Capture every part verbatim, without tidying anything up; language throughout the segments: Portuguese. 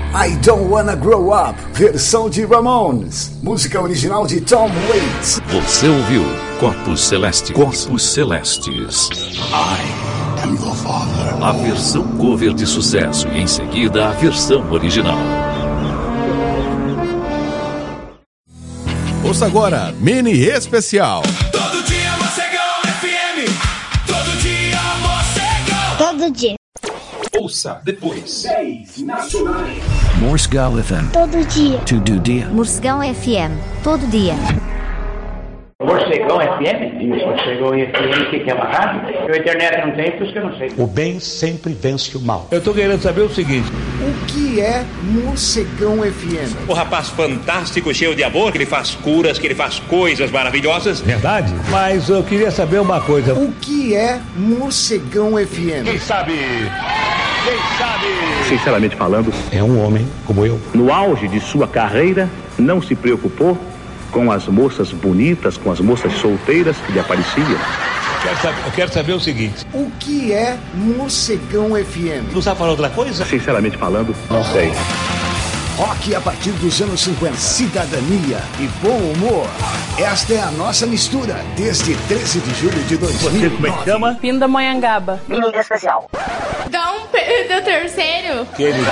I Don't Wanna Grow Up, versão de Ramones, música original de Tom Waits. Você ouviu Corpos Celestes. Corpos Celestes. I am your father. A versão cover de sucesso e em seguida a versão original. Ouça agora, mini especial. Todo dia Mocegão F M. Todo dia Mocegão. Todo dia. Ouça depois. dez nacionais. Morsegal F M. Todo dia. Todo dia. Morcegão F M. Todo dia. Morcegão F M? Isso, Morcegão F M, o que, que é uma rádio? Eu a internet não tem, por isso que eu não sei. O bem sempre vence o mal. Eu tô querendo saber o seguinte: o que é Morcegão F M? O rapaz fantástico, cheio de amor, que ele faz curas, que ele faz coisas maravilhosas. Verdade? Mas eu queria saber uma coisa. O que é Morcegão F M? Quem sabe? Quem sabe? Sinceramente falando, é um homem como eu. No auge de sua carreira, não se preocupou com as moças bonitas, com as moças solteiras que lhe apareciam. Quero saber, eu quero saber o seguinte: o que é Morcegão F M? Não sabe falar outra coisa? Sinceramente falando, não sei. Rock a partir dos anos cinquenta, cidadania e bom humor. Esta é a nossa mistura, desde treze de julho de dois mil e nove. Você como é que chama? Pindamonhangaba. Mini especial. Dá um Pedro do terceiro. Quem,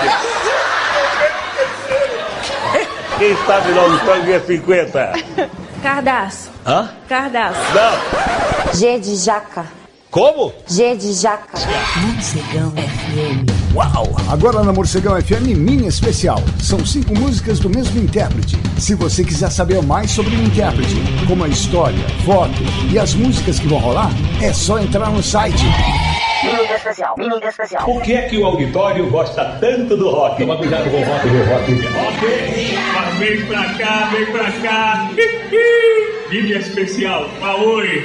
Quem sabe o nome do G cinquenta? Cardaço. Hã? Cardaço. Não. G de jaca. Como? G de jaca. Morcegão F M. Uau! Agora na Morcegão F M Mini Especial. São cinco músicas do mesmo intérprete. Se você quiser saber mais sobre o intérprete, como a história, foto e as músicas que vão rolar, é só entrar no site. Mini especial. Mini especial. Por que é que o auditório gosta tanto do rock? Toma cuidado com o rock do rock. Ok, mas vem pra cá, vem pra cá. Mini especial, Aoi.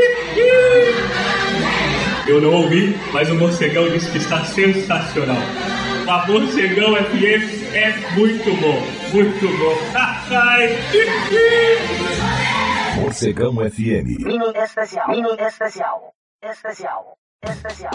Eu não ouvi, mas o Morcegão disse que está sensacional. A Morcegão F M é muito bom, muito bom. Morcegão F M. Mini especial. Mini especial. Especial. Especial.